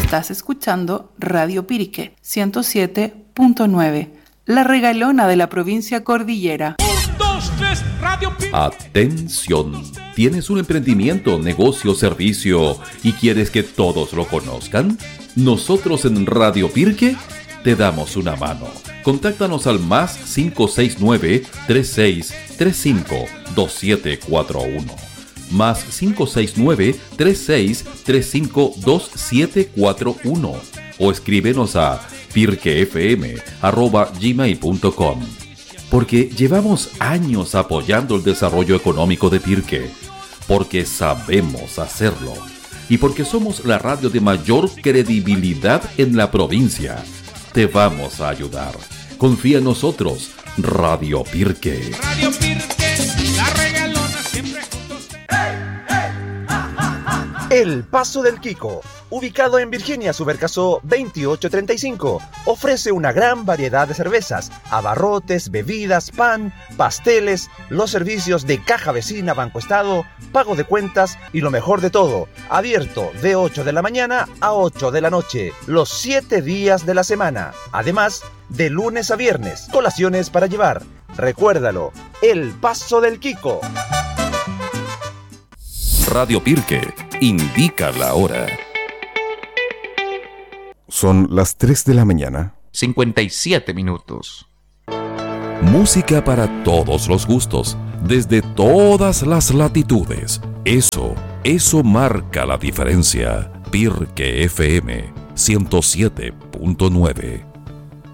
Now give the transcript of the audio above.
Estás escuchando Radio Pirque 107.9, la regalona de la provincia cordillera. 1, 2, 3, Radio Pirque. Atención, ¿tienes un emprendimiento, negocio, servicio y quieres que todos lo conozcan? Nosotros en Radio Pirque te damos una mano. Contáctanos al más 569-3635-2741. Más 569-3635-2741. O escríbenos a pirquefm@gmail.com. Porque llevamos años apoyando el desarrollo económico de Pirque. Porque sabemos hacerlo. Y porque somos la radio de mayor credibilidad en la provincia. Te vamos a ayudar. Confía en nosotros, Radio Pirque. Radio Pirque, la regalona siempre juntos. El Paso del Quico, ubicado en Virginia Subercaso 2835, ofrece una gran variedad de cervezas, abarrotes, bebidas, pan, pasteles, los servicios de caja vecina, Banco Estado, pago de cuentas y lo mejor de todo, abierto de 8 de la mañana a 8 de la noche, los 7 días de la semana. Además, de lunes a viernes, colaciones para llevar. Recuérdalo, El Paso del Quico. Radio Pirque indica la hora. Son las 3 de la mañana. 57 minutos. Música para todos los gustos, desde todas las latitudes. Eso marca la diferencia. Pirque FM 107.9.